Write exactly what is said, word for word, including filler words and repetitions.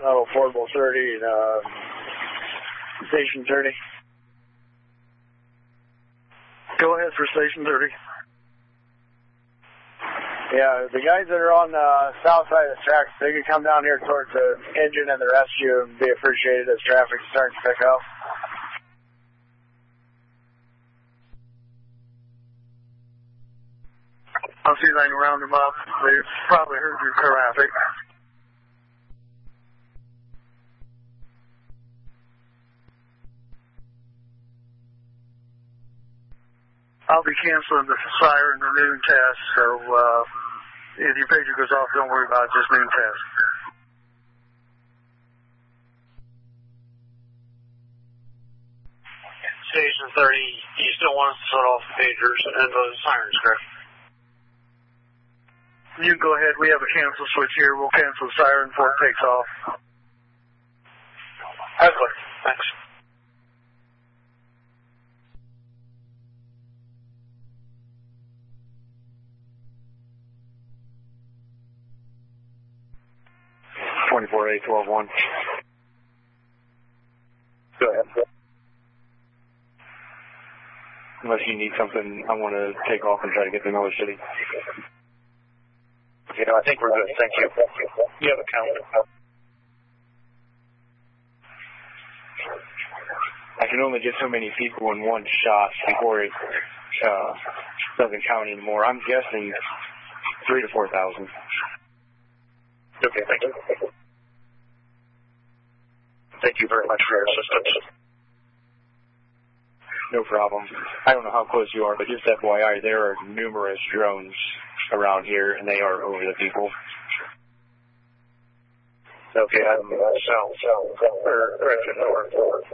Continental Portable thirty and uh, Station thirty. Go ahead for Station thirty. Yeah, the guys that are on the south side of the tracks, they can come down here towards the engine and the rescue and be appreciated as traffic starts to pick up. I'll see if I can round them up. They've probably heard your traffic. I'll be canceling the siren and noon test, so uh, if your pager goes off, don't worry about it, just noon test. Station thirty, you still want us to set off the pagers and the sirens, correct? You can go ahead. We have a cancel switch here. We'll cancel the siren before it takes off. That's good. Thanks. twenty-four A twelve one. Go ahead. Unless you need something, I want to take off and try to get to another city. You know, I think we're good. Thank you. You have a count. I can only get so many people in one shot before it uh, doesn't count anymore. I'm guessing three to four thousand. Okay, thank you. Thank you very much for your assistance. No problem. I don't know how close you are, but just F Y I, there are numerous drones around here, and they are over the people. Okay, I'm uh, south, south, or, or, or, or,